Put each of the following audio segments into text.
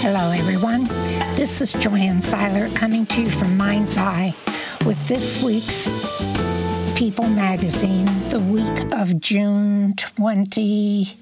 Hello, everyone. This is Joanne Seiler coming to you from Mind's Eye with this week's People Magazine, the week of June 28th.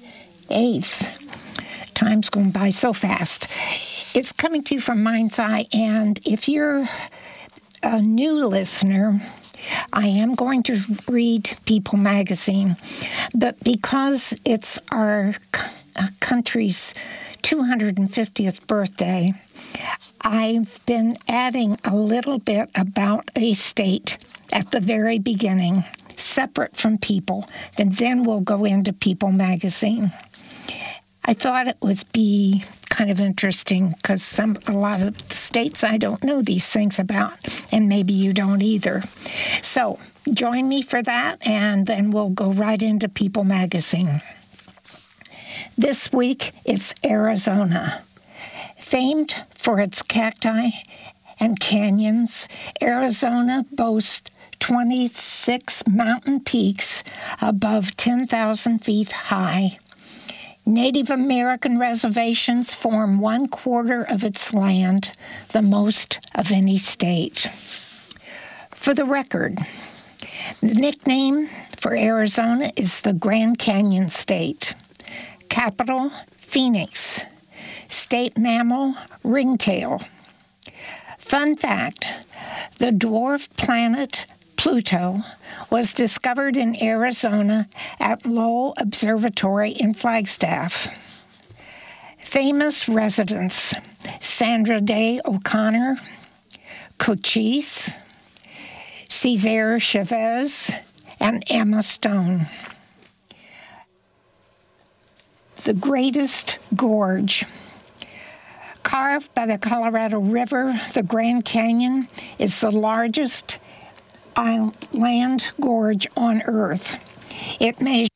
Time's going by so fast. It's coming to you from Mind's Eye, and if you're a new listener, I am going to read People Magazine, but because it's our country's 250th birthday, I've been adding a little bit about a state at the very beginning, separate from People, and then we'll go into People Magazine. I thought it would be kind of interesting because a lot of states I don't know these things about, and maybe you don't either. So join me for that, and then we'll go right into People Magazine. This week, it's Arizona. Famed for its cacti and canyons, Arizona boasts 26 mountain peaks above 10,000 feet high. Native American reservations form 1/4 of its land, the most of any state. For the record, the nickname for Arizona is the Grand Canyon State. Capital, Phoenix. State mammal, ringtail. Fun fact, the dwarf planet Pluto was discovered in Arizona at Lowell Observatory in Flagstaff. Famous residents, Sandra Day O'Connor, Cochise, Cesar Chavez, and Emma Stone. The Greatest Gorge. Carved by the Colorado River, the Grand Canyon is the largest land gorge on Earth. It measures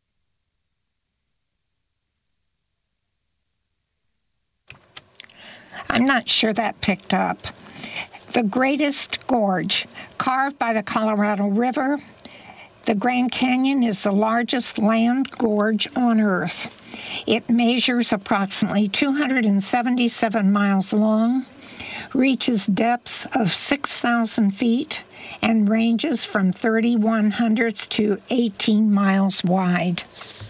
I'm not sure that picked up. The Greatest Gorge, carved by the Colorado River, the Grand Canyon is the largest land gorge on Earth. It measures approximately 277 miles long, reaches depths of 6,000 feet, and ranges from 3,100 to 18 miles wide.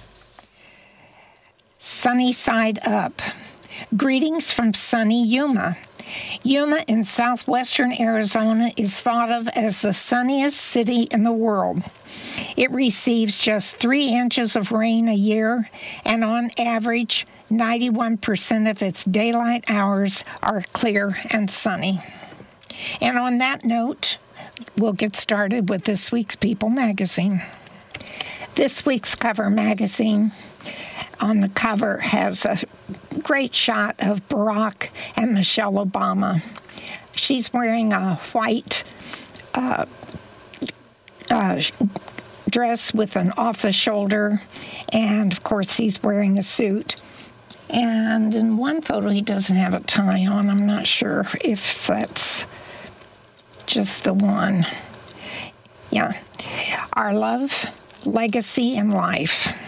Sunny Side Up. Greetings from sunny Yuma. Yuma in southwestern Arizona is thought of as the sunniest city in the world. It receives just 3 inches of rain a year, and on average, 91% of its daylight hours are clear and sunny. And on that note, we'll get started with this week's People Magazine. This week's Cover magazine on the cover has a great shot of Barack and Michelle Obama. She's wearing a white dress with an off-the-shoulder, and of course he's wearing a suit. And in one photo he doesn't have a tie on. I'm not sure if that's just the one. Yeah. Our Love, Legacy, and Life.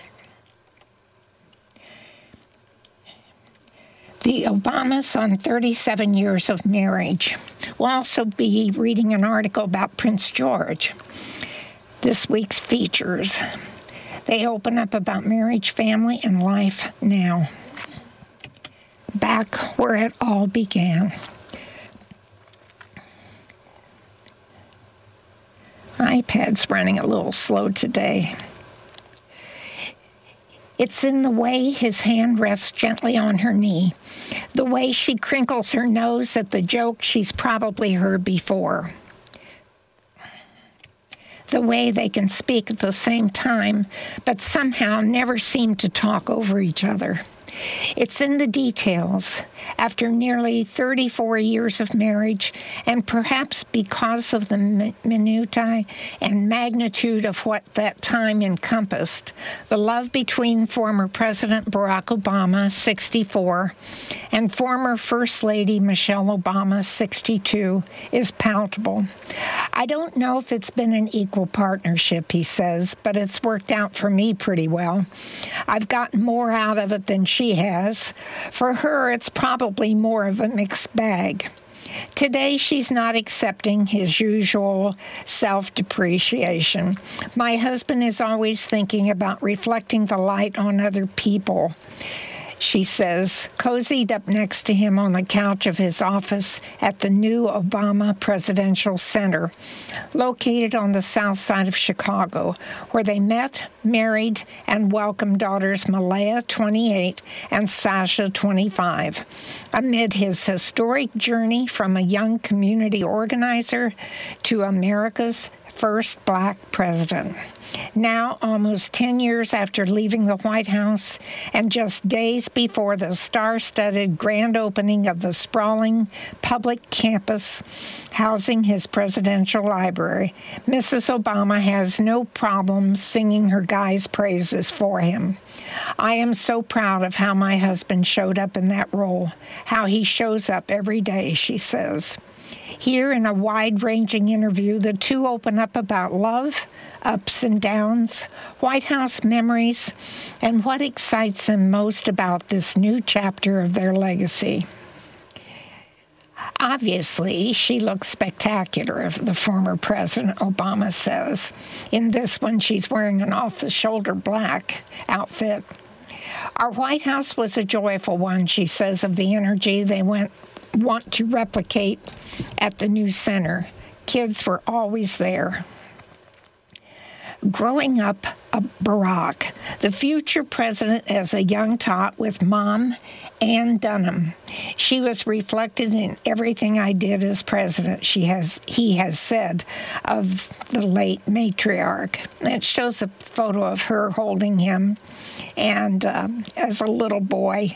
The Obamas on 37 years of marriage. We'll also be reading an article about Prince George. This week's features. They open up about marriage, family, and life now. Back where it all began. My iPad's running a little slow today. It's in the way his hand rests gently on her knee, the way she crinkles her nose at the joke she's probably heard before, the way they can speak at the same time, but somehow never seem to talk over each other. It's in the details. After nearly 34 years of marriage, and perhaps because of the minutiae and magnitude of what that time encompassed, the love between former President Barack Obama, 64, and former First Lady Michelle Obama, 62, is palpable. I don't know if it's been an equal partnership, he says, but it's worked out for me pretty well. I've gotten more out of it than she she has. For her, it's probably more of a mixed bag. Today, she's not accepting his usual self-depreciation. My husband is always thinking about reflecting the light on other people, she says, cozied up next to him on the couch of his office at the new Obama Presidential Center, located on the south side of Chicago, where they met, married, and welcomed daughters Malaya, 28, and Sasha, 25, amid his historic journey from a young community organizer to America's first black president. Now, almost 10 years after leaving the White House and just days before the star-studded grand opening of the sprawling public campus housing his presidential library, Mrs. Obama has no problem singing her guy's praises for him. I am so proud of how my husband showed up in that role, how he shows up every day, she says. Here in a wide-ranging interview, the two open up about love, ups and downs, White House memories, and what excites them most about this new chapter of their legacy. Obviously, she looks spectacular, the former President Obama says. In this one, she's wearing an off-the-shoulder black outfit. Our White House was a joyful one, she says, of the energy they want to replicate at the new center. Kids were always there. Growing up Barack, the future president as a young tot with Mom, Ann Dunham. She was reflected in everything I did as president, he has said of the late matriarch. It shows a photo of her holding him and as a little boy.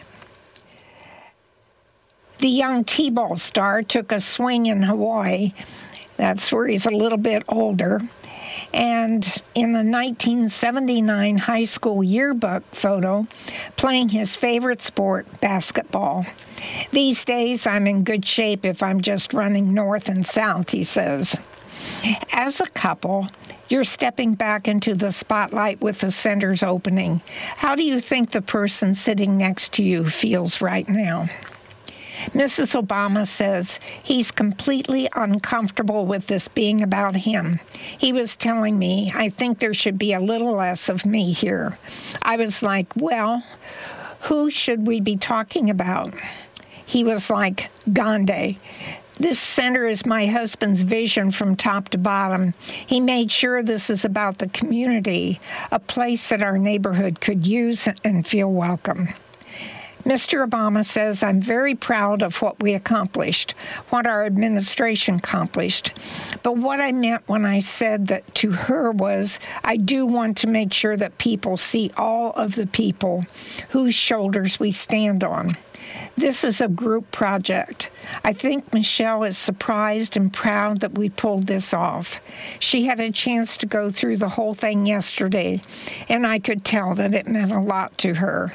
The young T-ball star took a swing in Hawaii. That's where he's a little bit older. And in the 1979 high school yearbook photo, playing his favorite sport, basketball. These days, I'm in good shape if I'm just running north and south, he says. As a couple, you're stepping back into the spotlight with the center's opening. How do you think the person sitting next to you feels right now? Mrs. Obama says he's completely uncomfortable with this being about him. He was telling me, I think there should be a little less of me here. I was like, well, who should we be talking about? He was like, Gandhi. This center is my husband's vision from top to bottom. He made sure this is about the community, a place that our neighborhood could use and feel welcome. Mr. Obama says, I'm very proud of what we accomplished, what our administration accomplished. But what I meant when I said that to her was, I do want to make sure that people see all of the people whose shoulders we stand on. This is a group project. I think Michelle is surprised and proud that we pulled this off. She had a chance to go through the whole thing yesterday, and I could tell that it meant a lot to her.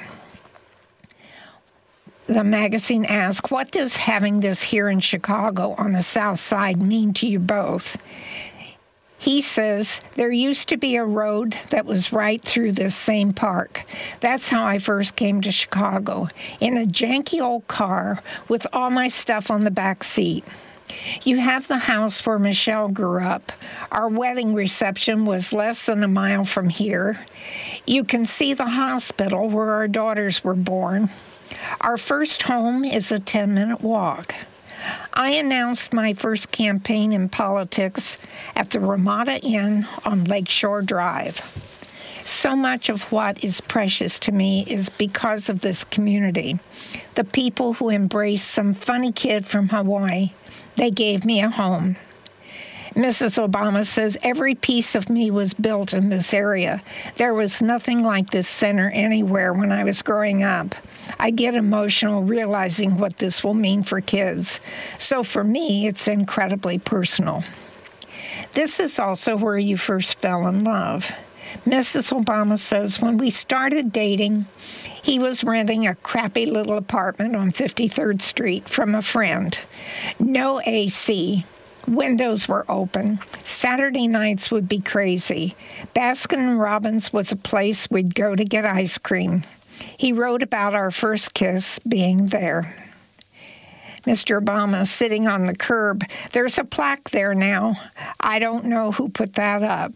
The magazine asked, what does having this here in Chicago on the South Side mean to you both? He says, there used to be a road that was right through this same park. That's how I first came to Chicago, in a janky old car with all my stuff on the back seat. You have the house where Michelle grew up. Our wedding reception was less than a mile from here. You can see the hospital where our daughters were born. Our first home is a 10-minute walk. I announced my first campaign in politics at the Ramada Inn on Lakeshore Drive. So much of what is precious to me is because of this community. The people who embraced some funny kid from Hawaii, they gave me a home. Mrs. Obama says, every piece of me was built in this area. There was nothing like this center anywhere when I was growing up. I get emotional realizing what this will mean for kids. So for me, it's incredibly personal. This is also where you first fell in love. Mrs. Obama says, when we started dating, he was renting a crappy little apartment on 53rd Street from a friend. No AC. Windows were open. Saturday nights would be crazy. Baskin-Robbins was a place we'd go to get ice cream. He wrote about our first kiss being there. Mr. Obama sitting on the curb. There's a plaque there now. I don't know who put that up.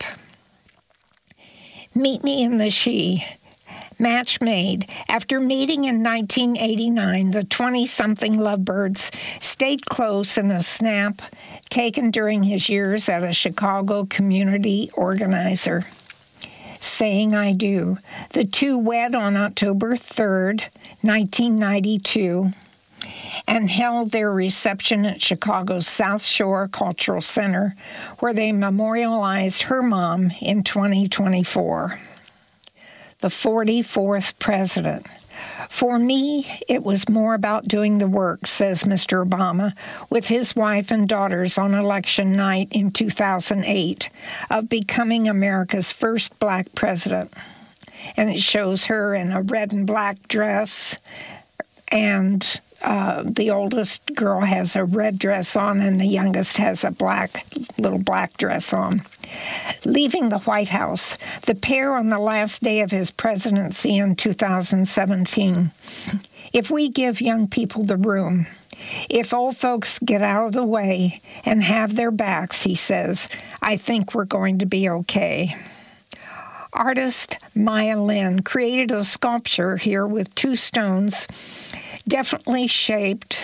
Meet me in the She. Match made. After meeting in 1989, the 20-something lovebirds stayed close in a snap taken during his years as a Chicago community organizer. Saying I do. The two wed on October 3rd, 1992, and held their reception at Chicago's South Shore Cultural Center, where they memorialized her mom in 2024. The 44th president. For me, it was more about doing the work, says Mr. Obama, with his wife and daughters on election night in 2008, of becoming America's first black president. And it shows her in a red and black dress, and the oldest girl has a red dress on, and the youngest has a little black dress on. Leaving the White House, the pair on the last day of his presidency in 2017. If we give young people the room, if old folks get out of the way and have their backs, he says, I think we're going to be okay. Artist Maya Lin created a sculpture here with two stones differently shaped,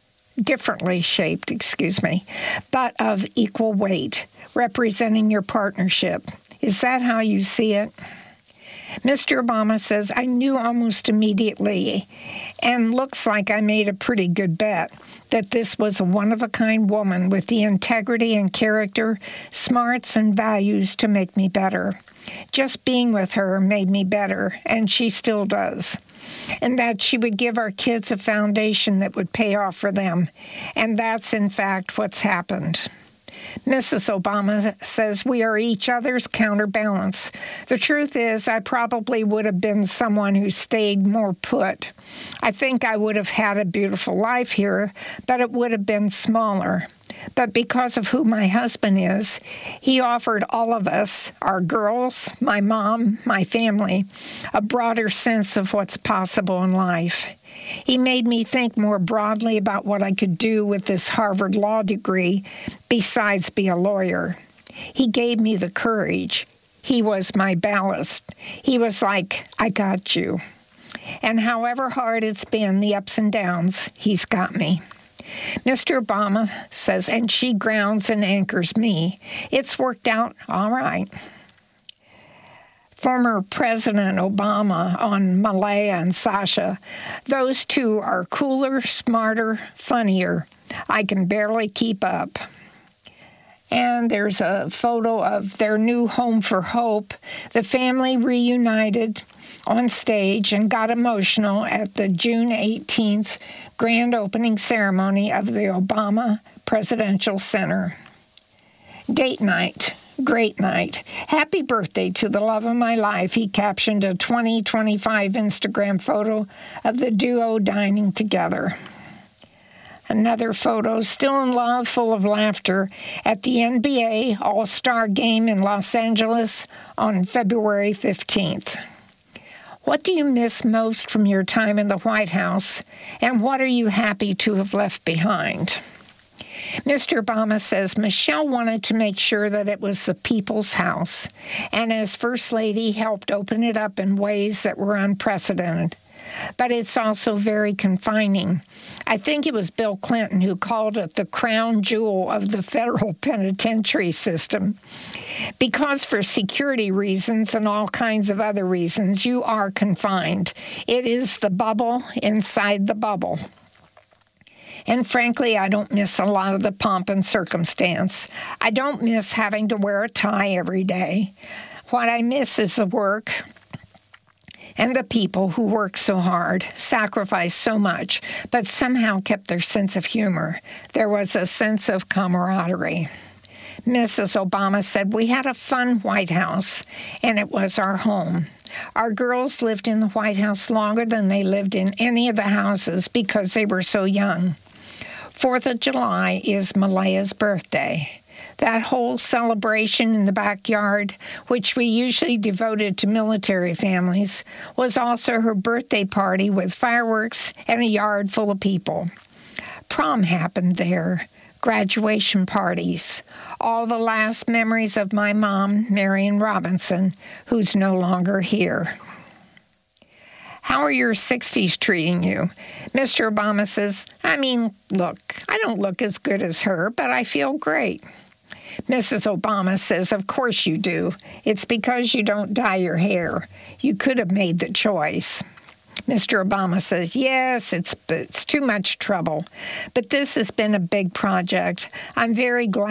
but of equal weight, representing your partnership. Is that how you see it? Mr. Obama says, I knew almost immediately, and looks like I made a pretty good bet, that this was a one-of-a-kind woman with the integrity and character, smarts and values to make me better. Just being with her made me better, and she still does. And that she would give our kids a foundation that would pay off for them. And that's, in fact, what's happened. Mrs. Obama says we are each other's counterbalance. The truth is, I probably would have been someone who stayed more put. I think I would have had a beautiful life here, but it would have been smaller. But because of who my husband is, he offered all of us, our girls, my mom, my family, a broader sense of what's possible in life. He made me think more broadly about what I could do with this Harvard law degree besides be a lawyer. He gave me the courage. He was my ballast. He was like, I got you. And however hard it's been, the ups and downs, he's got me. Mr. Obama says, and she grounds and anchors me. It's worked out all right. Former President Obama on Malaya and Sasha. Those two are cooler, smarter, funnier. I can barely keep up. And there's a photo of their new home for hope. The family reunited on stage and got emotional at the June 18th grand opening ceremony of the Obama Presidential Center. Date night. Great night. Happy birthday to the love of my life, he captioned a 2025 Instagram photo of the duo dining together. Another photo, still in love, full of laughter, at the NBA All-Star Game in Los Angeles on February 15th. What do you miss most from your time in the White House, and what are you happy to have left behind? Mr. Obama says Michelle wanted to make sure that it was the people's house, and as First Lady helped open it up in ways that were unprecedented. But it's also very confining. I think it was Bill Clinton who called it the crown jewel of the federal penitentiary system. Because for security reasons and all kinds of other reasons, you are confined. It is the bubble inside the bubble. And frankly, I don't miss a lot of the pomp and circumstance. I don't miss having to wear a tie every day. What I miss is the work and the people who work so hard, sacrificed so much, but somehow kept their sense of humor. There was a sense of camaraderie. Mrs. Obama said, we had a fun White House, and it was our home. Our girls lived in the White House longer than they lived in any of the houses because they were so young. 4th of July is Malaya's birthday. That whole celebration in the backyard, which we usually devoted to military families, was also her birthday party with fireworks and a yard full of people. Prom happened there, graduation parties, all the last memories of my mom, Marion Robinson, who's no longer here. How are your 60s treating you? Mr. Obama says, look, I don't look as good as her, but I feel great. Mrs. Obama says, of course you do. It's because you don't dye your hair. You could have made the choice. Mr. Obama says, yes, it's too much trouble. But this has been a big project. I'm very glad